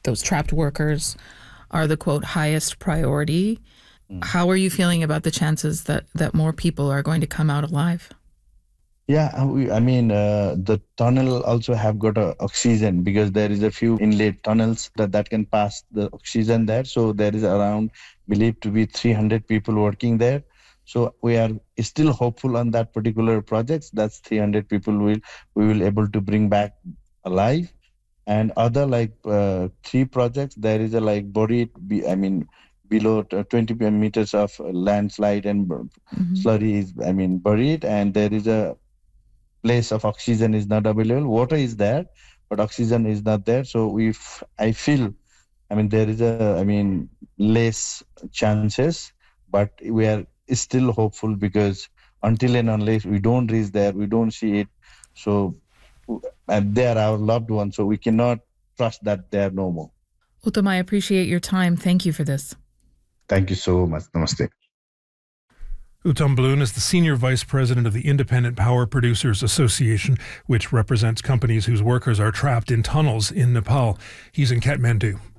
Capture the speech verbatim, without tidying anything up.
those trapped workers are the, quote, highest priority. Mm. How are you feeling about the chances that, that more people are going to come out alive? Yeah, we, I mean, uh, the tunnel also have got a oxygen because there is a few inlet tunnels that, that can pass the oxygen there. So there is around, believed to be three hundred people working there. So we are still hopeful on that particular project. That's three hundred people will we will able to bring back alive. And other like uh, three projects, there is a like buried, I mean, below twenty meters of landslide and mm-hmm. slurry is, I mean, buried. And there is a place of oxygen is not available. Water is there, but oxygen is not there. So if I feel, I mean, there is a, I mean, less chances, but we are still hopeful because until and unless we don't reach there, we don't see it. So and they are our loved ones, so we cannot trust that they are no more. Uttam, I appreciate your time. Thank you for this. Thank you so much. Namaste. Uttam Balloon is the Senior Vice President of the Independent Power Producers Association, which represents companies whose workers are trapped in tunnels in Nepal. He's in Kathmandu.